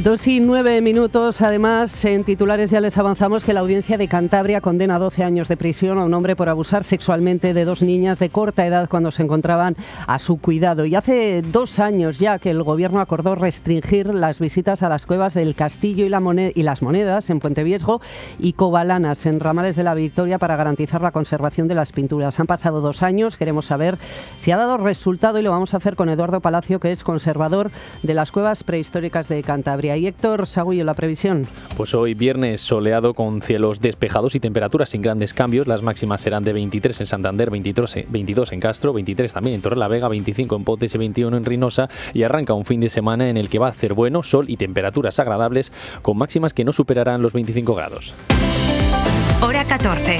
2:09. Además, en titulares ya les avanzamos que la Audiencia de Cantabria condena a 12 años de prisión a un hombre por abusar sexualmente de 2 niñas de corta edad cuando se encontraban a su cuidado. Y hace 2 años ya que el Gobierno acordó restringir las visitas a las cuevas del Castillo y las Monedas en Puente Viesgo y Covalanas en Ramales de la Victoria para garantizar la conservación de las pinturas. Han pasado 2 años, queremos saber si ha dado resultado y lo vamos a hacer con Eduardo Palacio, que es conservador de las cuevas prehistóricas de Cantabria. Y Héctor Sagullo, la previsión. Pues hoy viernes soleado con cielos despejados y temperaturas sin grandes cambios. Las máximas serán de 23 en Santander, 22 en Castro, 23 también en Torrelavega, 25 en Potes y 21 en Reynosa. Y arranca un fin de semana en el que va a hacer bueno, sol y temperaturas agradables con máximas que no superarán los 25 grados. Hora 14.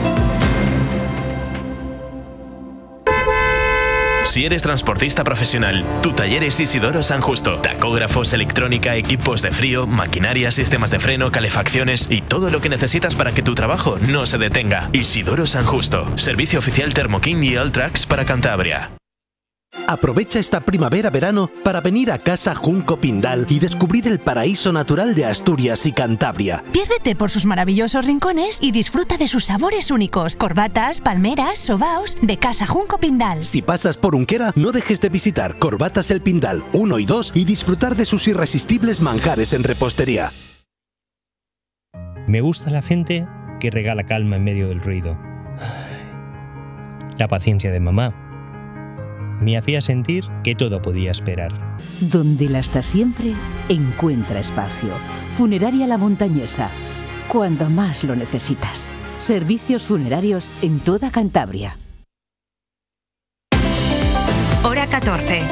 Si eres transportista profesional, tu taller es Isidoro San Justo. Tacógrafos, electrónica, equipos de frío, maquinaria, sistemas de freno, calefacciones y todo lo que necesitas para que tu trabajo no se detenga. Isidoro San Justo. Servicio oficial Thermoking y Alltrax para Cantabria. Aprovecha esta primavera-verano para venir a Casa Junco Pindal y descubrir el paraíso natural de Asturias y Cantabria. Piérdete por sus maravillosos rincones y disfruta de sus sabores únicos. Corbatas, palmeras, sobaos de Casa Junco Pindal. Si pasas por Unquera, no dejes de visitar Corbatas El Pindal 1 y 2 y disfrutar de sus irresistibles manjares en repostería. Me gusta la gente que regala calma en medio del ruido. La paciencia de mamá me hacía sentir que todo podía esperar. Donde la hasta siempre encuentra espacio. Funeraria La Montañesa. Cuando más lo necesitas. Servicios funerarios en toda Cantabria. Hora 14.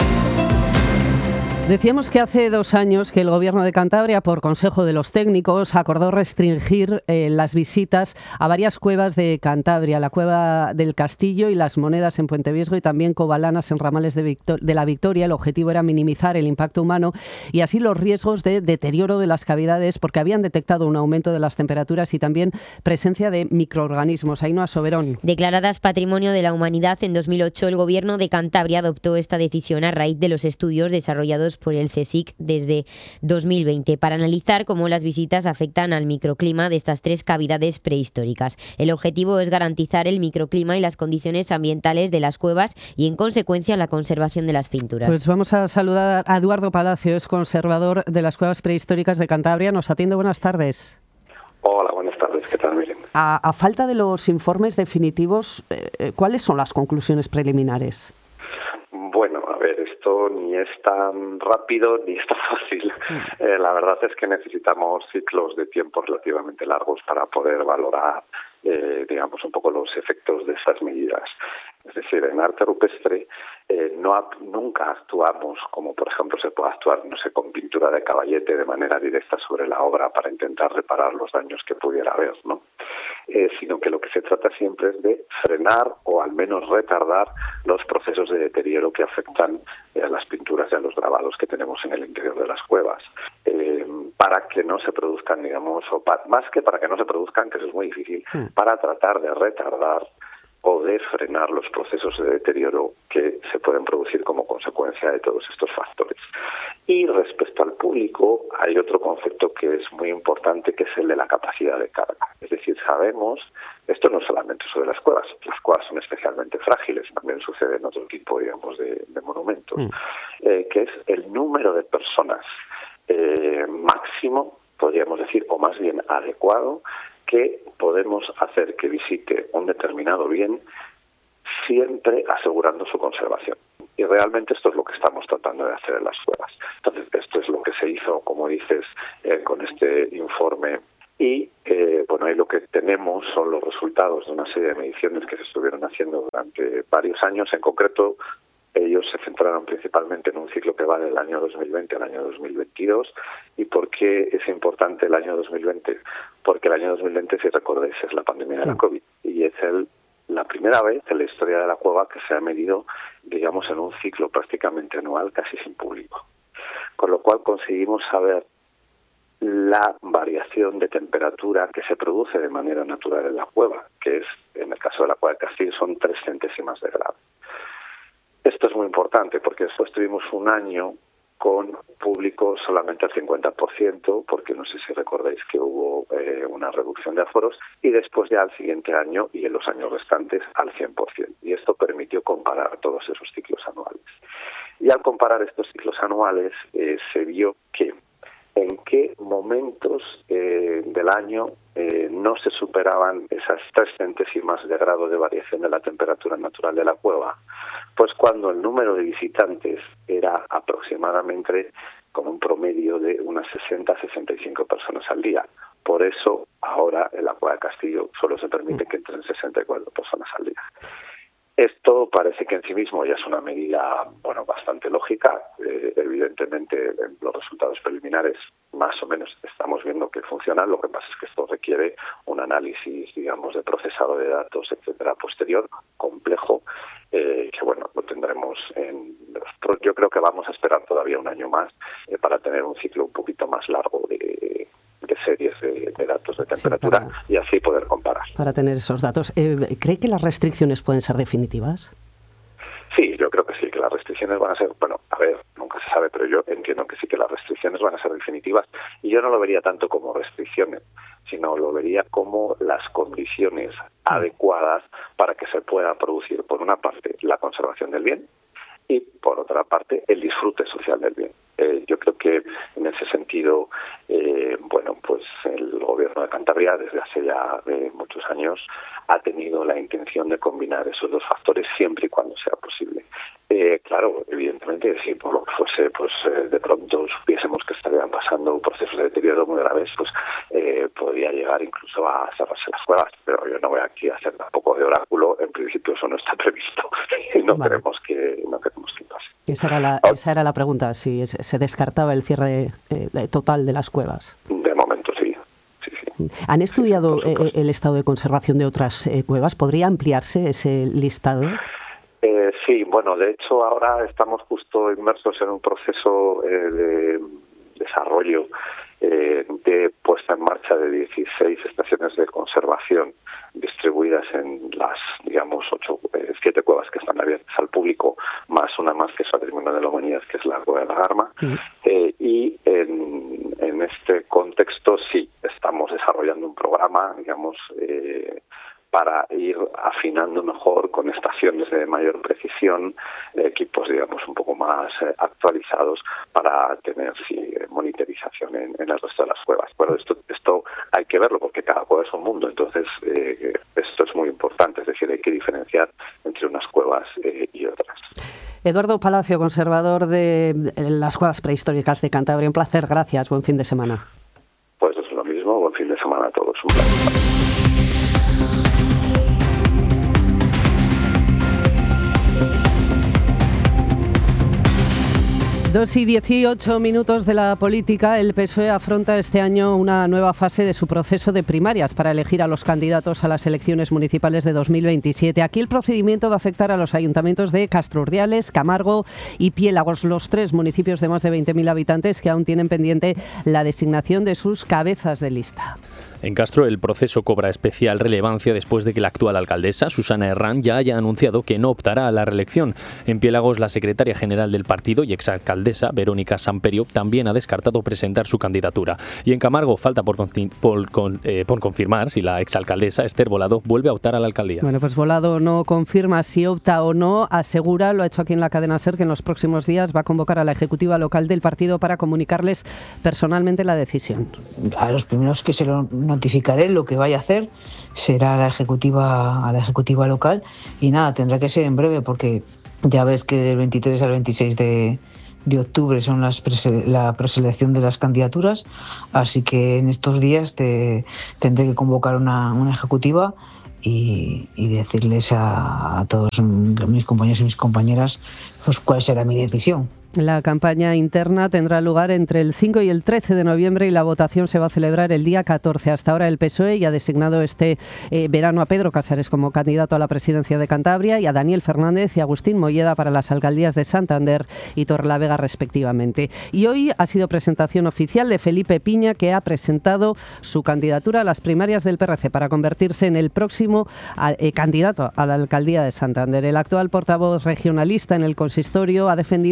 Decíamos que hace 2 años que el Gobierno de Cantabria, por consejo de los técnicos, acordó restringir las visitas a varias cuevas de Cantabria, la Cueva del Castillo y las Monedas en Puente Viesgo y también Covalanas en Ramales de la Victoria. El objetivo era minimizar el impacto humano y así los riesgos de deterioro de las cavidades, porque habían detectado un aumento de las temperaturas y también presencia de microorganismos. Ainhoa Soberón. Declaradas Patrimonio de la Humanidad en 2008, el Gobierno de Cantabria adoptó esta decisión a raíz de los estudios desarrollados por el CSIC desde 2020 para analizar cómo las visitas afectan al microclima de estas 3 cavidades prehistóricas. El objetivo es garantizar el microclima y las condiciones ambientales de las cuevas y, en consecuencia, la conservación de las pinturas. Pues vamos a saludar a Eduardo Palacio, es conservador de las cuevas prehistóricas de Cantabria. Nos atiende. Buenas tardes. Hola, buenas tardes. ¿Qué tal, Miriam? A falta de los informes definitivos, ¿cuáles son las conclusiones preliminares? Bueno, a ver, esto ni es tan rápido ni es tan fácil. La verdad es que necesitamos ciclos de tiempo relativamente largos para poder valorar, digamos, un poco los efectos de estas medidas. Es decir, en arte rupestre nunca actuamos como, por ejemplo, se puede actuar, no sé, con pintura de caballete de manera directa sobre la obra para intentar reparar los daños que pudiera haber, ¿no? Sino que lo que se trata siempre es de frenar o al menos retardar los procesos de deterioro que afectan a las pinturas y a los grabados que tenemos en el interior de las cuevas, para que no se produzcan, digamos, más que para que no se produzcan, que eso es muy difícil, para tratar de retardar o de frenar los procesos de deterioro que se pueden producir como consecuencia de todos estos factores. Y respecto al público, hay otro concepto que es muy importante, que es el de la capacidad de carga. Es decir, sabemos, esto no solamente sobre las cuevas son especialmente frágiles, también sucede en otro tipo, digamos, de monumentos, que es el número de personas máximo, podríamos decir, o más bien adecuado, que podemos hacer que visite un determinado bien, siempre asegurando su conservación. Y realmente esto es lo que estamos tratando de hacer en las cuevas. Entonces, esto es lo que se hizo, como dices, con este informe. Y bueno, ahí lo que tenemos son los resultados de una serie de mediciones que se estuvieron haciendo durante varios años. En concreto, ellos se centraron principalmente en un ciclo que va del año 2020 al año 2022. ¿Y por qué es importante el año 2020? Porque el año 2020, si recordáis, es la pandemia de la COVID y es la primera vez en la historia de la cueva que se ha medido, digamos, en un ciclo prácticamente anual, casi sin público. Con lo cual conseguimos saber la variación de temperatura que se produce de manera natural en la cueva, que es, en el caso de la cueva del Castillo, son 3 centésimas de grado. Esto es muy importante porque después tuvimos un año con público solamente al 50%, porque no sé si recordáis que hubo una reducción de aforos, y después ya al siguiente año y en los años restantes al 100%. Y esto permitió comparar todos esos ciclos anuales. Y al comparar estos ciclos anuales se vio que en qué momentos del año no se superaban esas 3 centésimas de grado de variación de la temperatura natural de la cueva, pues cuando el número de visitantes era aproximadamente con un promedio de unas 60 a 65 personas al día. Por eso ahora en la Cueva de Castillo solo se permite que entren 64 personas al día. Esto parece que en sí mismo ya es una medida, bastante lógica. Evidentemente, los resultados preliminares más o menos estamos viendo que funcionan. Lo que pasa es que esto requiere un análisis, de procesado de datos, etcétera, posterior, complejo, que lo tendremos yo creo que vamos a esperar todavía un año más para tener un ciclo un poquito más largo de series de datos de temperatura, y así poder comparar. Para tener esos datos. ¿Cree que las restricciones pueden ser definitivas? Sí, yo creo que sí, que las restricciones van a ser, nunca se sabe, pero yo entiendo que sí, que las restricciones van a ser definitivas, y yo no lo vería tanto como restricciones, sino lo vería como las condiciones adecuadas para que se pueda producir, por una parte, la conservación del bien, y por otra parte, el disfrute social del bien. Yo creo que en ese sentido, el gobierno de Cantabria desde hace ya muchos años ha tenido la intención de combinar esos dos factores siempre y cuando sea posible. Claro, evidentemente, si por lo que fuese, de pronto supiésemos que estarían pasando procesos de deterioro muy graves, podría llegar incluso a cerrarse las cuevas. Pero yo no voy aquí a hacer tampoco de oráculo. En principio eso no está previsto y no queremos que pase. Esa era la pregunta, si se descartaba el cierre total de las cuevas. De momento sí. ¿Han estudiado el estado de conservación de otras cuevas? ¿Podría ampliarse ese listado? Sí, de hecho ahora estamos justo inmersos en un proceso de desarrollo de puesta en marcha de 16 estaciones de conservación distribuidas en las, 7 cuevas que están abiertas al público, más una más que es Patrimonio de la Humanidad, que es la Cueva de la Garma. Y en este contexto sí estamos desarrollando un programa, para ir afinando mejor con estaciones de mayor precisión, equipos, un poco más actualizados para tener monitorización en el resto de las cuevas. Pero esto hay que verlo porque cada cueva es un mundo, entonces esto es muy importante, es decir, hay que diferenciar entre unas cuevas y otras. Eduardo Palacio, conservador de las cuevas prehistóricas de Cantabria, un placer, gracias, buen fin de semana. Pues es lo mismo, buen fin de semana a todos, un placer. 2:18 de la política. El PSOE afronta este año una nueva fase de su proceso de primarias para elegir a los candidatos a las elecciones municipales de 2027. Aquí el procedimiento va a afectar a los ayuntamientos de Castrurdiales, Camargo y Piélagos, los 3 municipios de más de 20.000 habitantes que aún tienen pendiente la designación de sus cabezas de lista. En Castro el proceso cobra especial relevancia después de que la actual alcaldesa, Susana Herrán, ya haya anunciado que no optará a la reelección. En Piélagos, la secretaria general del partido y exalcaldesa, Verónica Samperio, también ha descartado presentar su candidatura. Y en Camargo falta por confirmar si la exalcaldesa, Esther Volado, vuelve a optar a la alcaldía. Bueno, pues Volado no confirma si opta o no, asegura, lo ha hecho aquí en la cadena SER, que en los próximos días va a convocar a la ejecutiva local del partido para comunicarles personalmente la decisión. A los primeros que se lo notificaré lo que vaya a hacer será a la ejecutiva local, y nada, tendrá que ser en breve porque ya ves que del 23 al 26 de octubre son la preselección de las candidaturas, así que en estos días tendré que convocar una ejecutiva y decirles a todos mis compañeros y mis compañeras pues cuál será mi decisión. La campaña interna tendrá lugar entre el 5 y el 13 de noviembre y la votación se va a celebrar el día 14. Hasta ahora el PSOE ya ha designado este verano a Pedro Casares como candidato a la presidencia de Cantabria y a Daniel Fernández y Agustín Molleda para las alcaldías de Santander y Torrelavega respectivamente. Y hoy ha sido presentación oficial de Felipe Piña, que ha presentado su candidatura a las primarias del PRC para convertirse en el próximo candidato a la alcaldía de Santander. El actual portavoz regionalista en el consistorio ha defendido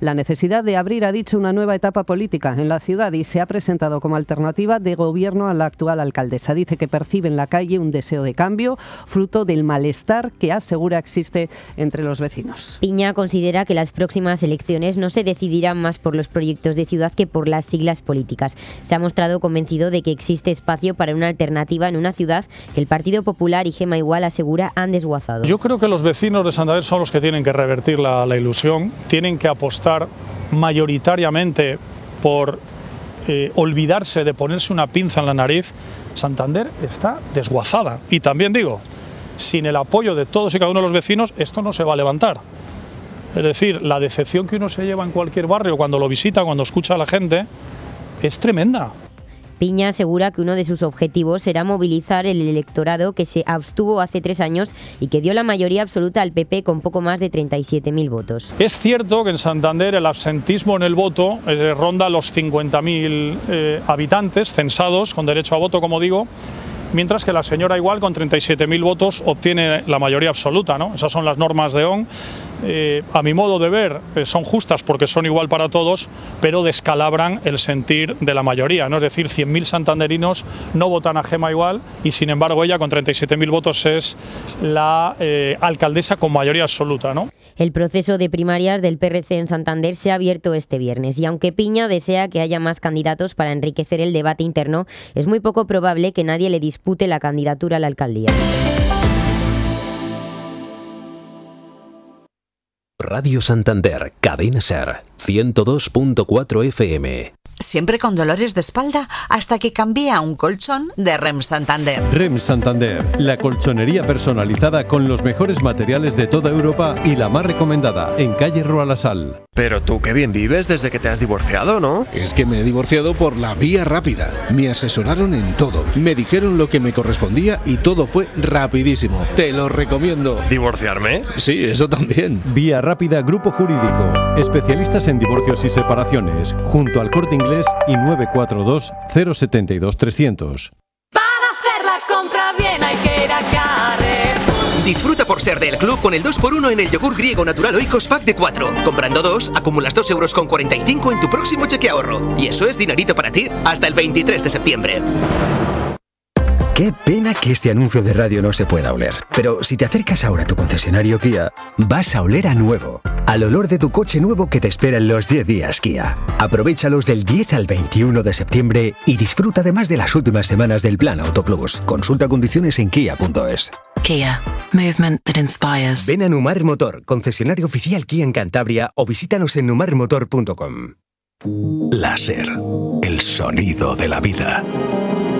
la necesidad de abrir, ha dicho, una nueva etapa política en la ciudad y se ha presentado como alternativa de gobierno a la actual alcaldesa. Dice que percibe en la calle un deseo de cambio, fruto del malestar que asegura existe entre los vecinos. Piña considera que las próximas elecciones no se decidirán más por los proyectos de ciudad que por las siglas políticas. Se ha mostrado convencido de que existe espacio para una alternativa en una ciudad que el Partido Popular y Gema Igual asegura han desguazado. Yo creo que los vecinos de Santander son los que tienen que revertir la ilusión, tienen que apostar mayoritariamente por olvidarse de ponerse una pinza en la nariz. Santander está desguazada y también digo, sin el apoyo de todos y cada uno de los vecinos esto no se va a levantar. Es decir, la decepción que uno se lleva en cualquier barrio cuando lo visita, cuando escucha a la gente, es tremenda. Piña asegura que uno de sus objetivos será movilizar el electorado que se abstuvo hace 3 años y que dio la mayoría absoluta al PP con poco más de 37.000 votos. Es cierto que en Santander el absentismo en el voto ronda los 50.000 habitantes censados con derecho a voto, como digo, mientras que la señora Igual con 37.000 votos obtiene la mayoría absoluta, ¿no? Esas son las normas de ON. A mi modo de ver, son justas porque son igual para todos, pero descalabran el sentir de la mayoría, ¿no? Es decir, 100.000 santanderinos no votan a Gema Igual y sin embargo ella con 37.000 votos es la alcaldesa con mayoría absoluta, ¿no? El proceso de primarias del PRC en Santander se ha abierto este viernes y aunque Piña desea que haya más candidatos para enriquecer el debate interno, es muy poco probable que nadie le dispute la candidatura a la alcaldía. Radio Santander, Cadena Ser, 102.4 FM. Siempre con dolores de espalda hasta que cambié a un colchón de REM Santander. REM Santander, la colchonería personalizada con los mejores materiales de toda Europa y la más recomendada, en calle Rua La Sal. Pero tú qué bien vives desde que te has divorciado, ¿no? Es que me he divorciado por la vía rápida. Me asesoraron en todo, me dijeron lo que me correspondía y todo fue rapidísimo. Te lo recomiendo. ¿Divorciarme? Sí, eso también. Vía Rápida Grupo Jurídico, especialistas en divorcios y separaciones, junto al Corte Inglés y 942 072 300. Para hacer la compra bien hay que ir a Carrefour. Disfruta por ser del club con el 2x1 en el yogur griego natural Oikos Pack de 4. Comprando 2, acumulas 2,45 € en tu próximo cheque ahorro. Y eso es dinerito para ti hasta el 23 de septiembre. Qué pena que este anuncio de radio no se pueda oler. Pero si te acercas ahora a tu concesionario Kia, vas a oler a nuevo. Al olor de tu coche nuevo que te espera en los 10 días Kia. Aprovéchalos del 10 al 21 de septiembre y disfruta además de las últimas semanas del Plan Autoplus. Consulta condiciones en kia.es. Kia. Movement that inspires. Ven a Numar Motor, concesionario oficial Kia en Cantabria, o visítanos en numarmotor.com. Láser, el sonido de la vida.